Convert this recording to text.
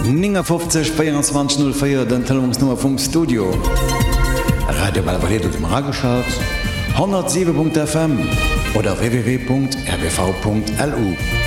50 den Telefonsnummer vom Studio. Radio Balvalet dem Rageschaut 107.fm oder www.rbv.lu.